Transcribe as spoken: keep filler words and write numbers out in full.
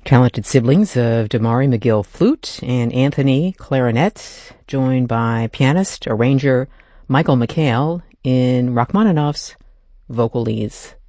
Talented siblings of Damari McGill flute and Anthony clarinet, joined by pianist, arranger Michael McHale in Rachmaninoff's Vocalese.